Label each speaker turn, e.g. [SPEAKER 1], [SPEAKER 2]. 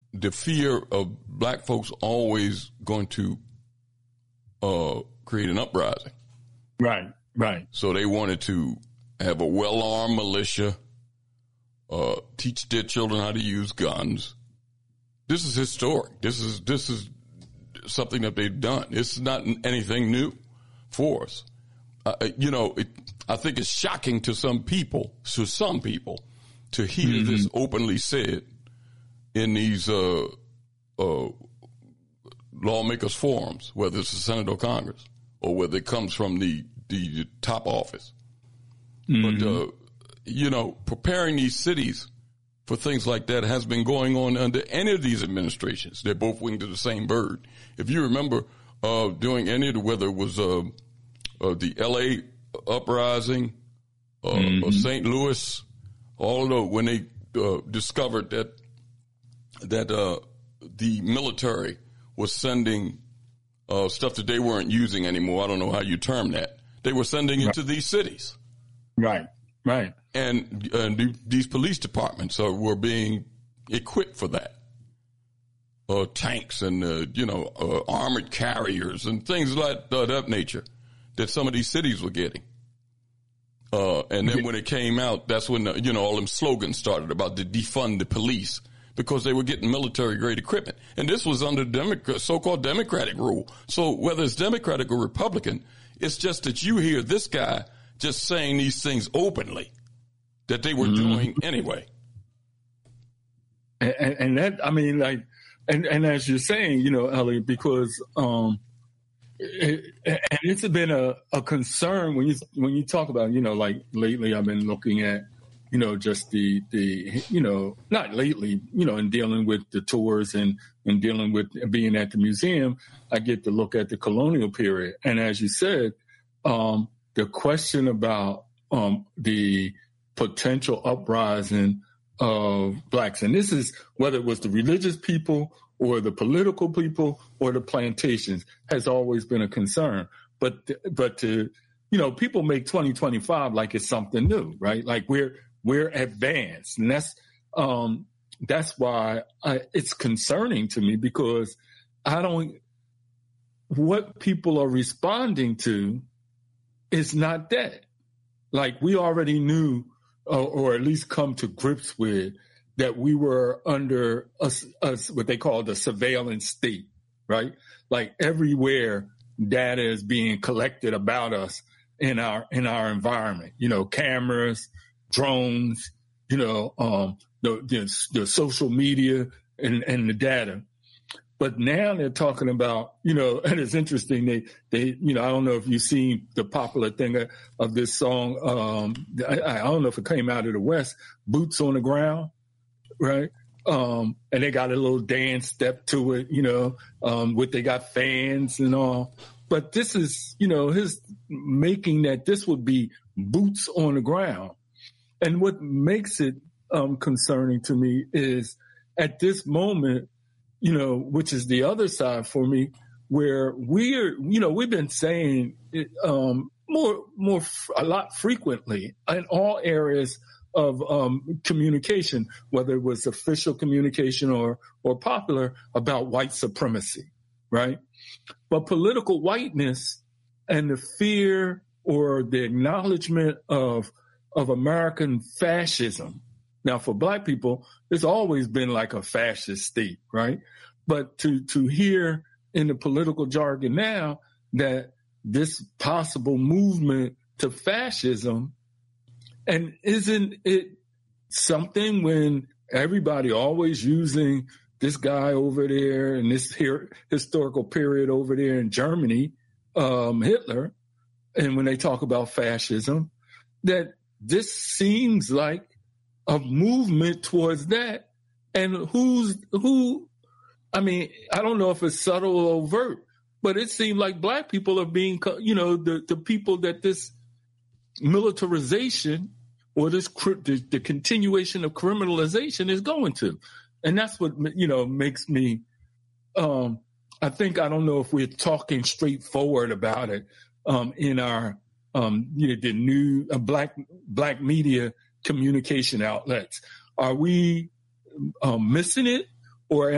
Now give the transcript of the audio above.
[SPEAKER 1] the fear of black folks always going to create an uprising.
[SPEAKER 2] Right, right.
[SPEAKER 1] So they wanted to have a well-armed militia, teach their children how to use guns. This is historic. This is something that they've done. It's not anything new for us. I think it's shocking to some people, to hear this openly said in these lawmakers' forums, whether it's the Senate or Congress, or whether it comes from the top office. But, preparing these cities for things like that has been going on under any of these administrations. They're both winged to the same bird. If you remember, doing any of the, whether it was the L.A. uprising, or St. Louis, all of those, when they discovered that the military was sending stuff that they weren't using anymore. I don't know how you term that. They were sending it to these cities.
[SPEAKER 2] Right, right.
[SPEAKER 1] And these police departments were being equipped for that. Tanks and, armored carriers and things like that nature that some of these cities were getting. And then when it came out, that's when, all them slogans started about to defund the police because they were getting military grade equipment. And this was under so-called Democratic rule. So whether it's Democratic or Republican, it's just that you hear this guy just saying these things openly that they were doing anyway.
[SPEAKER 2] And that, I mean, like, and as you're saying, Elliot, because, it's been a concern when you talk about, like lately I've been looking at, just the not lately, in dealing with the tours and dealing with being at the museum, I get to look at the colonial period. And as you said, the question about the potential uprising of blacks, and this is whether it was the religious people or the political people or the plantations, has always been a concern. But to people make 2025 like it's something new, right? Like we're advanced, and that's why it's concerning to me, because what people are responding to is not that. Like we already knew, or at least come to grips with, that we were under what they call the surveillance state, right? Like everywhere data is being collected about us in our environment, cameras, drones, the social media and the data. But now they're talking about, and it's interesting. They, I don't know if you've seen the popular thing of this song. I don't know if it came out of the West, Boots on the Ground. Right. And they got a little dance step to it, they got fans and all. But this is, his making that this would be boots on the ground. And what makes it concerning to me is at this moment, which is the other side for me, where we've been saying it a lot frequently in all areas of communication, whether it was official communication or popular, about white supremacy, right? But political whiteness and the fear or the acknowledgement of American fascism. Now, for black people, it's always been like a fascist state, right? But to hear in the political jargon now that this possible movement to fascism, and isn't it something when everybody always using this guy over there and this historical period over there in Germany, Hitler, and when they talk about fascism, that this seems like a movement towards that. And I mean, I don't know if it's subtle or overt, but it seemed like black people are being, the people that this militarization or the continuation of criminalization is going to. And that's what, makes me, I think, I don't know if we're talking straightforward about it, in our, the new black media communication outlets. Are we, missing it, or